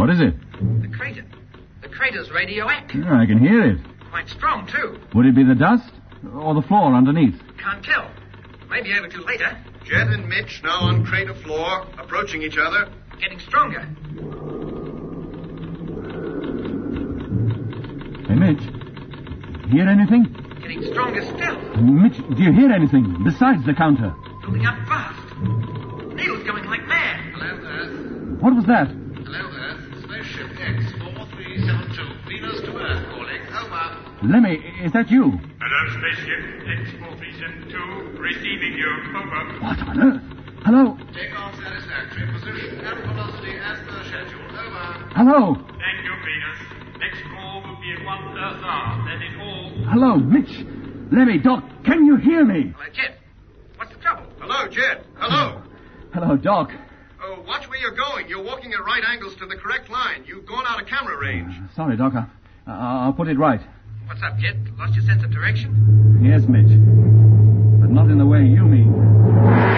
What is it? The crater. The crater's radioactive. Yeah, I can hear it. Quite strong, too. Would it be the dust or the floor underneath? Can't tell. Maybe able to later. Jet and Mitch now on crater floor, approaching each other. Getting stronger. Hey, Mitch. Hear anything? Getting stronger still. Mitch, do you hear anything besides the counter? Building up fast. Needle's going like mad. Hello, Earth. What was that? Hello, Earth. Spaceship X-4372. Venus to Earth calling. Over. Lemmy, is that you? Hello, Spaceship X-4372. Receiving you. Over. What on earth? Hello? Takeoff satisfactory. Position and velocity as per schedule. Over. Hello? Thank you, Venus. Next call will be at 1 Earth hour. That is all. Hello, Mitch. Lemmy, Doc, can you hear me? Hello, Jet. What's the trouble? Hello, Jet. Hello. Hello, Doc. Oh, watch where you're going. You're walking at right angles to the correct line. You've gone out of camera range. Sorry, Doc. I'll put it right. What's up, Jet? Lost your sense of direction? Yes, Mitch. But not in the way you mean.